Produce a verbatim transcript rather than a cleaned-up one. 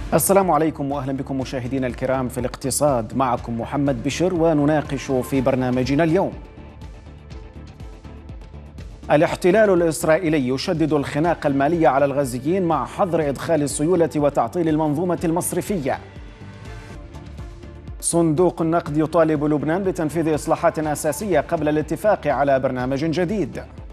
السلام عليكم وأهلا بكم مشاهدينا الكرام في الاقتصاد. معكم محمد بشر ونناقش في برنامجنا اليوم: الاحتلال الإسرائيلي يشدد الخناق المالي على الغزيين مع حظر إدخال السيولة وتعطيل المنظومة المصرفية. صندوق النقد يطالب لبنان بتنفيذ إصلاحات أساسية قبل الاتفاق على برنامج جديد.